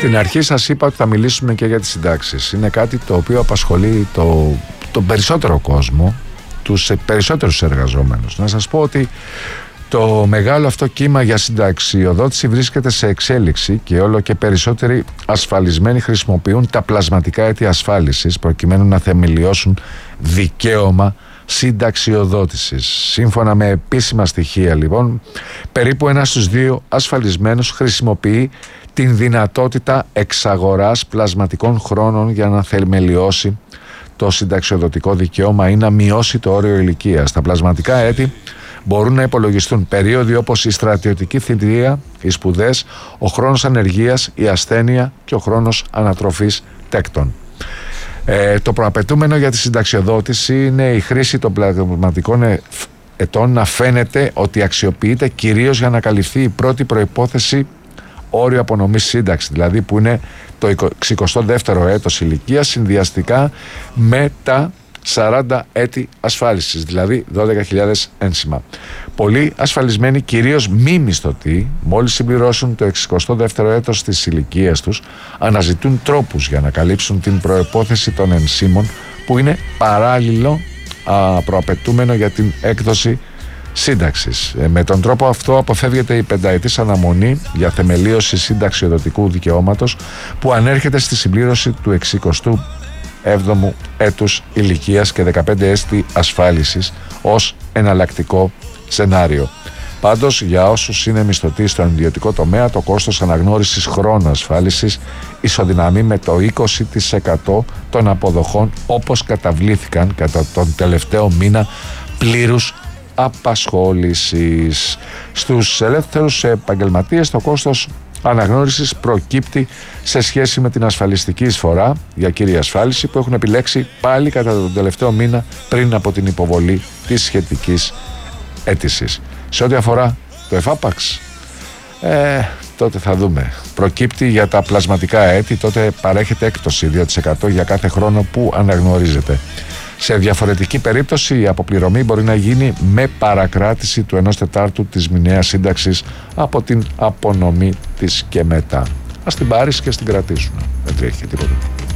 Στην αρχή σας είπα ότι θα μιλήσουμε και για τις συντάξεις. Είναι κάτι το οποίο απασχολεί τον περισσότερο κόσμο, τους περισσότερους εργαζόμενους. Να σας πω ότι το μεγάλο αυτό κύμα για συνταξιοδότηση βρίσκεται σε εξέλιξη και όλο και περισσότεροι ασφαλισμένοι χρησιμοποιούν τα πλασματικά έτη ασφάλισης προκειμένου να θεμελιώσουν δικαίωμα συνταξιοδότησης. Σύμφωνα με επίσημα στοιχεία, λοιπόν, περίπου 1 στους 2 ασφαλισμένους χρησιμοποιεί την δυνατότητα εξαγοράς πλασματικών χρόνων για να θεμελιώσει το συνταξιοδοτικό δικαίωμα ή να μειώσει το όριο ηλικίας. Τα πλασματικά έτη μπορούν να υπολογιστούν περίοδοι όπως η στρατιωτική θητεία, οι σπουδές, ο χρόνος ανεργίας, η ασθένεια και ο χρόνος ανατροφής τέκτων. Το προαπαιτούμενο για τη συνταξιοδότηση είναι η χρήση των πλασματικών ετών να φαίνεται ότι αξιοποιείται κυρίως για να καλυφθεί η πρώτη προϋπόθεση όριο απονομής σύνταξη, δηλαδή που είναι το 62ο έτος ηλικίας συνδυαστικά με τα 40 έτη ασφάλισης, δηλαδή 12.000 ένσημα. Πολλοί ασφαλισμένοι, κυρίως μη μισθωτοί, μόλις συμπληρώσουν το 62ο έτος της ηλικίας τους, αναζητούν τρόπους για να καλύψουν την προϋπόθεση των ενσύμων που είναι παράλληλο προαπαιτούμενο για την έκδοση σύνταξης. Με τον τρόπο αυτό αποφεύγεται η πενταετής αναμονή για θεμελίωση συνταξιοδοτικού δικαιώματος που ανέρχεται στη συμπλήρωση του 67ου έτους ηλικίας και 15 έτη ασφάλισης ως εναλλακτικό σενάριο. Πάντως, για όσους είναι μισθωτοί στον ιδιωτικό τομέα, το κόστος αναγνώρισης χρόνου ασφάλισης ισοδυναμεί με το 20% των αποδοχών όπως καταβλήθηκαν κατά τον τελευταίο μήνα πλήρους απασχόλησης. Στους ελεύθερους επαγγελματίες το κόστος αναγνώρισης προκύπτει σε σχέση με την ασφαλιστική εισφορά για κύρια ασφάλιση που έχουν επιλέξει πάλι κατά τον τελευταίο μήνα πριν από την υποβολή της σχετικής αίτησης. Σε ό,τι αφορά το εφάπαξ, τότε θα δούμε. Προκύπτει για τα πλασματικά έτη, τότε παρέχεται έκπτωση 2% για κάθε χρόνο που αναγνωρίζεται. Σε διαφορετική περίπτωση η αποπληρωμή μπορεί να γίνει με παρακράτηση του 1/4 της μηνιαίας σύνταξης από την απονομή της και μετά. Ας την πάρεις και στην κρατήσουν. Δεν τρέχει τίποτα.